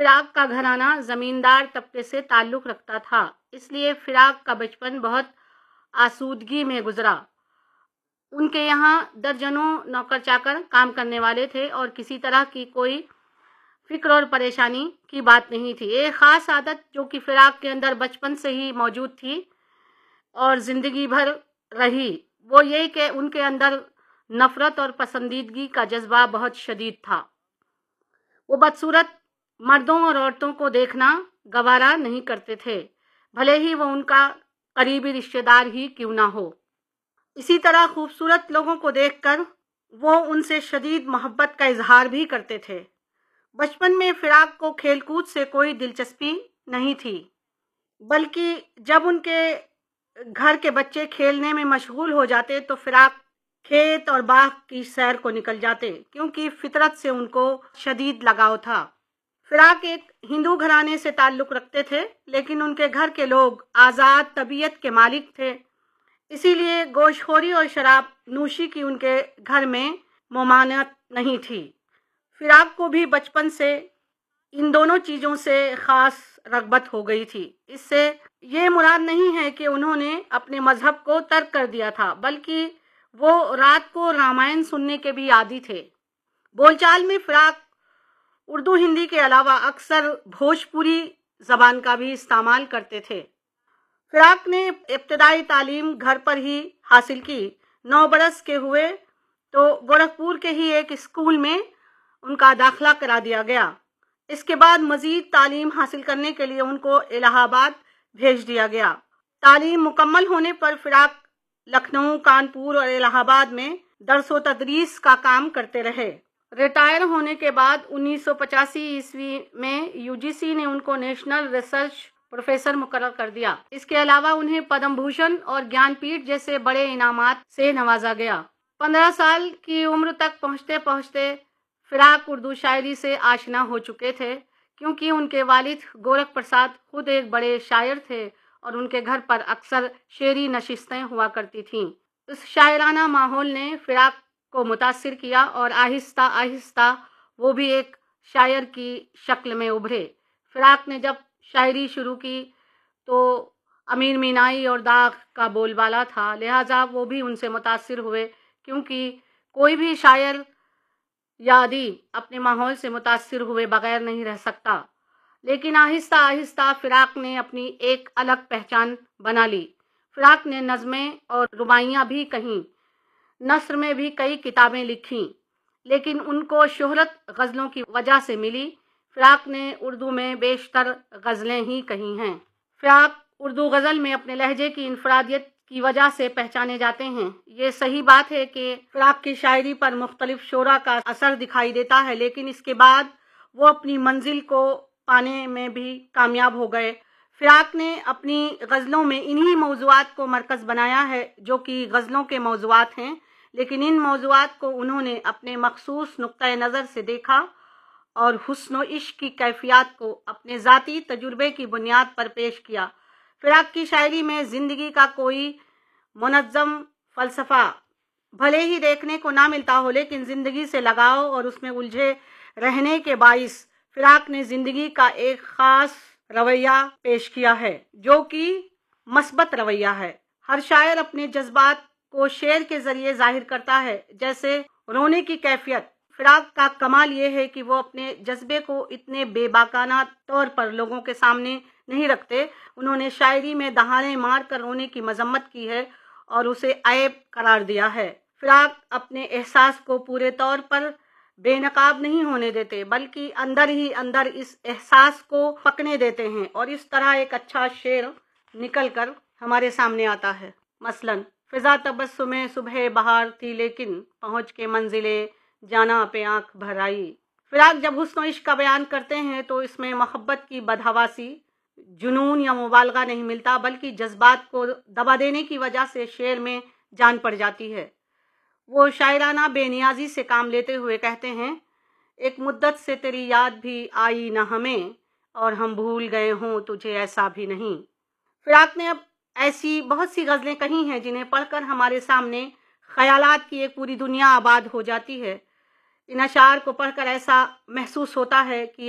فراق کا گھرانہ زمیندار طبقے سے تعلق رکھتا تھا، اس لیے فراق کا بچپن بہت آسودگی میں گزرا۔ ان کے یہاں درجنوں نوکر چاکر کام کرنے والے تھے اور کسی طرح کی کوئی فکر اور پریشانی کی بات نہیں تھی۔ ایک خاص عادت جو کہ فراق کے اندر بچپن سے ہی موجود تھی اور زندگی بھر رہی، وہ یہ کہ ان کے اندر نفرت اور پسندیدگی کا جذبہ بہت شدید تھا۔ وہ بدصورت مردوں اور عورتوں کو دیکھنا گوارا نہیں کرتے تھے، بھلے ہی وہ ان کا قریبی رشتہ دار ہی کیوں نہ ہو۔ اسی طرح خوبصورت لوگوں کو دیکھ کر وہ ان سے شدید محبت کا اظہار بھی کرتے تھے۔ بچپن میں فراق کو کھیل کود سے کوئی دلچسپی نہیں تھی، بلکہ جب ان کے گھر کے بچے کھیلنے میں مشغول ہو جاتے تو فراق کھیت اور باغ کی سیر کو نکل جاتے، کیونکہ فطرت سے ان کو شدید لگاؤ تھا۔ فراق ایک ہندو گھرانے سے تعلق رکھتے تھے، لیکن ان کے گھر کے لوگ آزاد طبیعت کے مالک تھے، اسی لیے گوشت خوری اور شراب نوشی کی ان کے گھر میں ممانعت نہیں تھی۔ فراق کو بھی بچپن سے ان دونوں چیزوں سے خاص رغبت ہو گئی تھی۔ اس سے یہ مراد نہیں ہے کہ انہوں نے اپنے مذہب کو ترک کر دیا تھا، بلکہ وہ رات کو رامائن سننے کے بھی عادی تھے۔ بول چال میں فراق اردو ہندی کے علاوہ اکثر بھوجپوری زبان کا بھی استعمال کرتے تھے۔ فراق نے ابتدائی تعلیم گھر پر ہی حاصل کی۔ 9 برس کے ہوئے تو گورکھپور کے ہی ایک اسکول میں ان کا داخلہ کرا دیا گیا۔ اس کے بعد مزید تعلیم حاصل کرنے کے لیے ان کو الہ آباد بھیج دیا گیا۔ تعلیم مکمل ہونے پر فراق لکھنؤ، کانپور اور الہ آباد میں درس و تدریس کا کام کرتے رہے۔ ریٹائر ہونے کے بعد 1985 میں UGC نے ان کو نیشنل ریسرچ پروفیسر مقرر کر دیا۔ اس کے علاوہ انہیں پدم بھوشن اور گیان پیٹھ جیسے بڑے انعامات سے نوازا گیا۔ 15 سال کی عمر تک پہنچتے پہنچتے فراق اردو شاعری سے آشنا ہو چکے تھے، کیونکہ ان کے والد گورکھ پرساد خود ایک بڑے شاعر تھے اور ان کے گھر پر اکثر شعری نشستیں ہوا کرتی تھیں۔ اس شاعرانہ ماحول نے فراق کو متاثر کیا اور آہستہ آہستہ وہ بھی ایک شاعر کی شکل میں ابھرے۔ فراق نے جب شاعری شروع کی تو امیر مینائی اور داغ کا بول بالا تھا، لہٰذا وہ بھی ان سے متاثر ہوئے، کیونکہ کوئی بھی شاعر یا ادیب اپنے ماحول سے متاثر ہوئے بغیر نہیں رہ سکتا۔ لیکن آہستہ آہستہ فراق نے اپنی ایک الگ پہچان بنا لی۔ فراق نے نظمیں اور رباعیاں بھی کہیں، نثر میں بھی کئی کتابیں لکھیں، لیکن ان کو شہرت غزلوں کی وجہ سے ملی۔ فراق نے اردو میں بیشتر غزلیں ہی کہی ہیں۔ فراق اردو غزل میں اپنے لہجے کی انفرادیت کی وجہ سے پہچانے جاتے ہیں۔ یہ صحیح بات ہے کہ فراق کی شاعری پر مختلف شعراء کا اثر دکھائی دیتا ہے، لیکن اس کے بعد وہ اپنی منزل کو پانے میں بھی کامیاب ہو گئے۔ فراق نے اپنی غزلوں میں انہی موضوعات کو مرکز بنایا ہے جو کہ غزلوں کے موضوعات ہیں، لیکن ان موضوعات کو انہوں نے اپنے مخصوص نقطۂ نظر سے دیکھا اور حسن و عشق کی کیفیات کو اپنے ذاتی تجربے کی بنیاد پر پیش کیا۔ فراق کی شاعری میں زندگی کا کوئی منظم فلسفہ بھلے ہی دیکھنے کو نہ ملتا ہو، لیکن زندگی سے لگاؤ اور اس میں الجھے رہنے کے باعث فراق نے زندگی کا ایک خاص رویہ پیش کیا ہے، جو کہ مثبت رویہ ہے۔ ہر شاعر اپنے جذبات کو شعر کے ذریعے ظاہر کرتا ہے، جیسے رونے کی کیفیت۔ فراق کا کمال یہ ہے کہ وہ اپنے جذبے کو اتنے بے باکانہ طور پر لوگوں کے سامنے نہیں رکھتے۔ انہوں نے شاعری میں دہاڑے مار کر رونے کی مذمت کی ہے اور اسے عیب قرار دیا ہے۔ فراق اپنے احساس کو پورے طور پر بے نقاب نہیں ہونے دیتے، بلکہ اندر ہی اندر اس احساس کو پکنے دیتے ہیں، اور اس طرح ایک اچھا شعر نکل کر ہمارے سامنے آتا ہے۔ مثلاً فضا تبسم صبح بہار تھی، لیکن پہنچ کے منزلیں جانا پہ آنکھ بھر آئی۔ فراق جب حسن و عشق کا بیان کرتے ہیں تو اس میں محبت کی بدحواسی، جنون یا مبالغہ نہیں ملتا، بلکہ جذبات کو دبا دینے کی وجہ سے شعر میں جان پڑ جاتی ہے۔ وہ شاعرانہ بے نیازی سے کام لیتے ہوئے کہتے ہیں، ایک مدت سے تیری یاد بھی آئی نہ ہمیں، اور ہم بھول گئے ہوں تجھے ایسا بھی نہیں۔ فراق نے اب ایسی بہت سی غزلیں کہی ہیں جنہیں پڑھ کر ہمارے سامنے خیالات کی ایک پوری دنیا آباد ہو جاتی ہے۔ ان اشعار کو پڑھ کر ایسا محسوس ہوتا ہے کہ